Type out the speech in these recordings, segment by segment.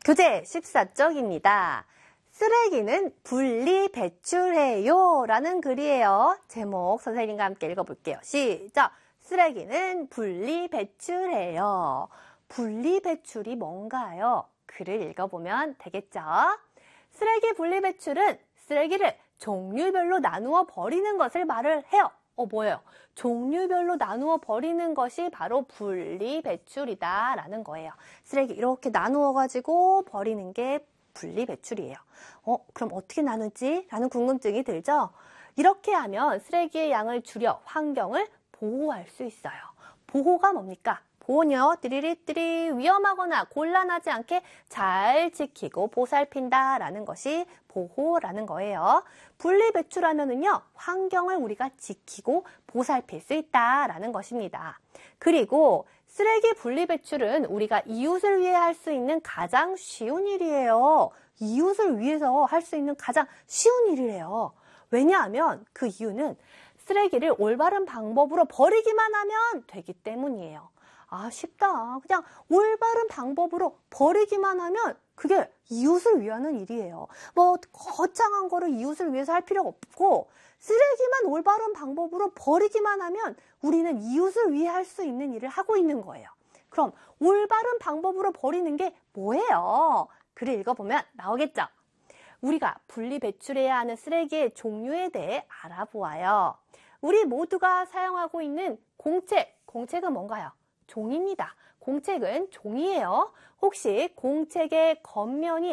교재 14쪽입니다. 쓰레기는 분리 배출해요 라는 글이에요. 제목 선생님과 함께 읽어볼게요. 시작! 쓰레기는 분리 배출해요. 분리 배출이 뭔가요? 글을 읽어보면 되겠죠? 쓰레기 분리 배출은 쓰레기를 종류별로 나누어 버리는 것을 말을 해요. 뭐예요? 종류별로 나누어 버리는 것이 바로 분리 배출이다 라는 거예요. 쓰레기 이렇게 나누어 가지고 버리는 게 분리 배출이에요. 그럼 어떻게 나누지? 라는 궁금증이 들죠? 이렇게 하면 쓰레기의 양을 줄여 환경을 보호할 수 있어요. 보호가 뭡니까? 보호는요, 띠리리띠리 위험하거나 곤란하지 않게 잘 지키고 보살핀다 라는 것이 보호라는 거예요. 분리 배출하면은요, 환경을 우리가 지키고 보살필 수 있다라는 것입니다. 그리고 쓰레기 분리 배출은 우리가 이웃을 위해 할 수 있는 가장 쉬운 일이에요. 이웃을 위해서 할 수 있는 가장 쉬운 일이래요. 왜냐하면 그 이유는 쓰레기를 올바른 방법으로 버리기만 하면 되기 때문이에요. 쉽다. 그냥 올바른 방법으로 버리기만 하면 그게 이웃을 위하는 일이에요. 거창한 거를 이웃을 위해서 할 필요가 없고 쓰레기만 올바른 방법으로 버리기만 하면 우리는 이웃을 위해 할 수 있는 일을 하고 있는 거예요. 그럼 올바른 방법으로 버리는 게 뭐예요? 글을 읽어보면 나오겠죠? 우리가 분리 배출해야 하는 쓰레기의 종류에 대해 알아보아요. 우리 모두가 사용하고 있는 공책은 뭔가요? 종이입니다. 공책은 종이에요. 혹시 공책의 겉면이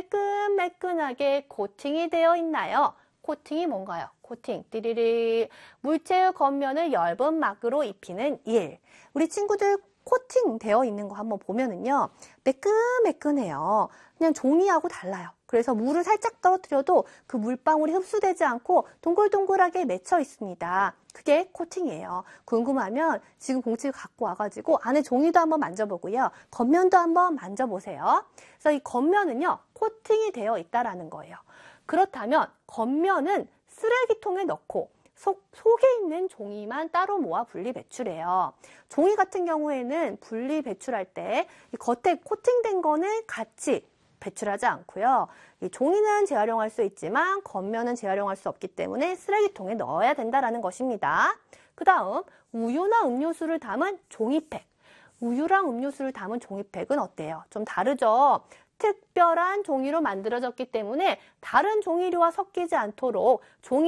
매끈매끈하게 코팅이 되어 있나요? 코팅이 뭔가요? 코팅, 띠리리. 물체의 겉면을 엷은 막으로 입히는 일. 우리 친구들 코팅 되어 있는 거 한번 보면은요, 매끈매끈해요. 그냥 종이하고 달라요. 그래서 물을 살짝 떨어뜨려도 그 물방울이 흡수되지 않고 동글동글하게 맺혀 있습니다. 그게 코팅이에요. 궁금하면 지금 공책을 갖고 와가지고 안에 종이도 한번 만져보고요. 겉면도 한번 만져보세요. 그래서 이 겉면은요, 코팅이 되어 있다라는 거예요. 그렇다면 겉면은 쓰레기통에 넣고 속에 있는 종이만 따로 모아 분리 배출해요. 종이 같은 경우에는 분리 배출할 때 이 겉에 코팅된 거는 같이 배출하지 않고요. 이 종이는 재활용할 수 있지만 겉면은 재활용할 수 없기 때문에 쓰레기통에 넣어야 된다는 것입니다. 그 다음 우유나 음료수를 담은 종이팩. 우유랑 음료수를 담은 종이팩은 어때요? 좀 다르죠? 특별한 종이로 만들어졌기 때문에 다른 종이류와 섞이지 않도록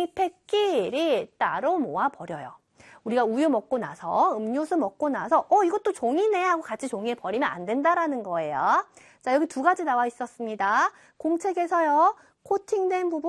종이팩끼리 따로 모아버려요. 우리가 우유 먹고 나서 음료수 먹고 나서 이것도 종이네 하고 같이 종이에 버리면 안 된다라는 거예요. 자, 여기 두 가지 나와 있었습니다. 공책에서요, 코팅된 부분